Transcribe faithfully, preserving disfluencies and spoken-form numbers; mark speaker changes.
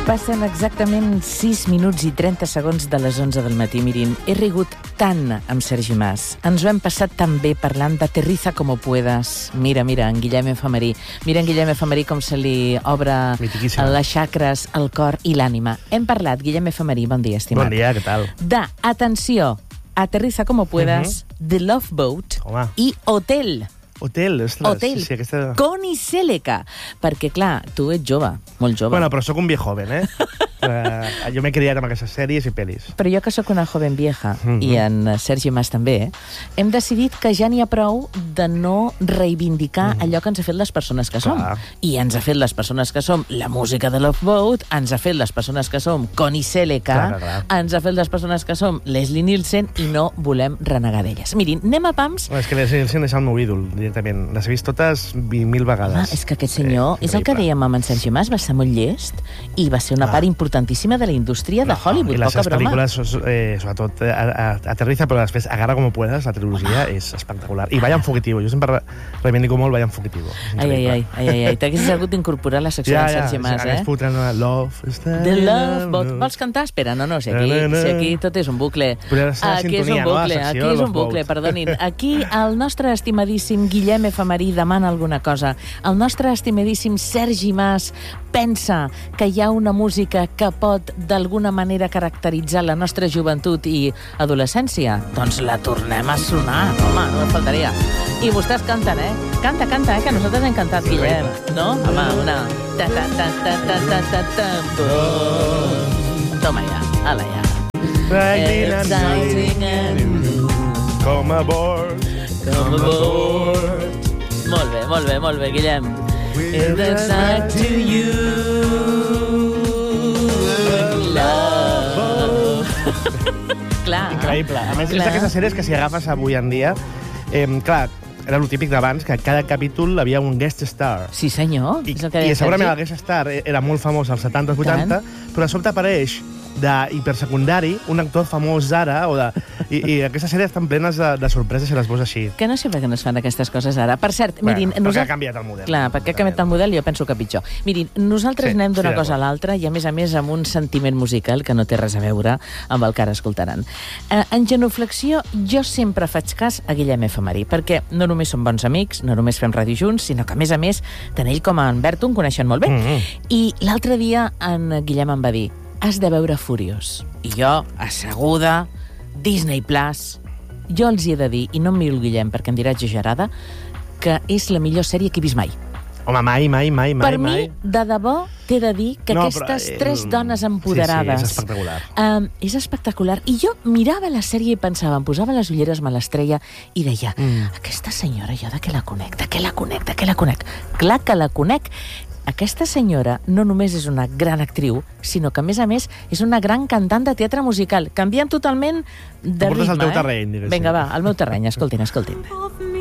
Speaker 1: Passen exactament sis minuts i trenta segons de les onze del matí. Mirin, he rigut tant amb Sergi Mas. Ens ho hem passat tan bé parlant d'Aterriza como puedas. Mira, mira, en Guillem Efemerí. Mira en Guillem Efemerí com se li obre les xacres, el cor i l'ànima. Hem parlat, Guillem Efemerí, bon dia, estimat.
Speaker 2: Bon dia, què tal?
Speaker 1: De, atenció, Aterriza como puedas, uh -huh. The Love Boat
Speaker 2: Home.
Speaker 1: i Hotel.
Speaker 2: Hotel, ostres.
Speaker 1: Hotel,
Speaker 2: sí, sí, aquesta...
Speaker 1: Connie Seleca. Perquè, clar, tu ets jove, molt jove.
Speaker 2: Bueno, però sóc un viejo joven, eh? uh, jo m'he criat amb aquestes sèries i pel·lis.
Speaker 1: Però jo que sóc una joven vieja,
Speaker 2: mm -hmm.
Speaker 1: i en Sergi Mas també, eh, hem decidit que ja n'hi ha prou de no reivindicar mm -hmm. allò que ens ha fet les persones que som.
Speaker 2: Clar.
Speaker 1: I ens ha fet les persones que som la música de Love Boat, ens ha fet les persones que som Connie Seleca,
Speaker 2: clar, clar, clar.
Speaker 1: ens ha fet les persones que som Leslie Nielsen, i no volem renegar d'elles. Mirin, anem a pams...
Speaker 2: No, és que Leslie Nielsen és el meu ídol, directament. Les he vist totes vint mil vegades.
Speaker 1: Ah, és que aquest senyor, eh, és el que dèiem amb en Sergi Mas, va ser molt llest i va ser una ah. part importantíssima de la indústria de Hollywood,
Speaker 2: i les
Speaker 1: poca broma.
Speaker 2: pel·lícules, eh, sobretot, eh, Aterriza, però després Agarra como puedas, la trilogia, ah. és espectacular. I Vaya en Fugitivo, jo sempre reivindico molt Vaya en Fugitivo.
Speaker 1: Ai, ai, ai, ai, ai, ai. T'haguessis hagut d'incorporar la secció
Speaker 2: ja,
Speaker 1: de Sergi Mas,
Speaker 2: ja,
Speaker 1: eh?
Speaker 2: Ja, Love,
Speaker 1: The Love Boat. Vols cantar? Espera, no, no, si aquí, si aquí tot és un bucle. Aquí és un bucle, aquí és un bucle, perdonin. Aquí el nostre estimadíssim Guillem Efemerí demana alguna cosa. El nostre estimadíssim Sergi Mas pensa que hi ha una música que pot d'alguna manera caracteritzar la nostra joventut i adolescència. Doncs la tornem a sonar, home, no em faltaria. I vostès canten, eh? Canta, canta, eh? Que nosaltres hem cantat, Guillem. No? Home, una... Ta ta ta ta ta ta ta ta. Toma ja, ala ja. Exciting and
Speaker 2: come aboard,
Speaker 1: come aboard. Molt bé, molt bé, molt bé, Guillem. It's like to you, love. Clar.
Speaker 2: Increïble. A més, és d'aquestes sèries que si agafes avui en dia... Eh, clar, era el típic d'abans, que cada capítol havia un guest star.
Speaker 1: Sí, senyor.
Speaker 2: I,
Speaker 1: és el que
Speaker 2: i segurament el guest star era molt famós als setanta, vuitanta, però de sobte apareix d'hipersecundari, un actor famós ara, o de... I, i aquestes sèries estan plenes de, de sorpreses si les veus així.
Speaker 1: Que no sé per què no es fan aquestes coses ara. Per cert, mirin...
Speaker 2: Bueno, perquè
Speaker 1: nosaltres...
Speaker 2: ha canviat el model.
Speaker 1: Clar, perquè ha canviat el model i jo penso que pitjor. Mirin, nosaltres
Speaker 2: sí,
Speaker 1: anem d'una
Speaker 2: sí,
Speaker 1: cosa a l'altra i, a més a més, amb un sentiment musical que no té res a veure amb el que ara escoltaran. Eh, en genuflexió, jo sempre faig cas a Guillem Efemerí, perquè no només som bons amics, no només fem ràdio junts, sinó que, a més a més, tant ell com en Berto em coneixen molt bé. Mm -hmm. I l'altre dia en Guillem em va dir: has de veure Furiós. I jo, asseguda, Disney Plus, jo els hi he de dir, i no em miro el Guillem perquè em dirà exagerada, que és la millor sèrie que he vist mai.
Speaker 2: Home, mai, mai, mai, mai.
Speaker 1: Per
Speaker 2: mai.
Speaker 1: mi, de debò, t'he de dir que no, aquestes però, tres dones empoderades...
Speaker 2: Sí, sí, és espectacular.
Speaker 1: Um, és espectacular. I jo mirava la sèrie i pensava, em posava les ulleres, me l'estreia, i deia, mm. aquesta senyora, jo de què la conec, de què la conec, de què la conec? Clar que la conec. Aquesta senyora no només és una gran actriu, sinó que, a més a més, és una gran cantant de teatre musical. Canviem totalment de ritme,
Speaker 2: al teu
Speaker 1: eh?
Speaker 2: terreny, diguéssim.
Speaker 1: Vinga, va, al meu terreny. Escoltin, escoltin.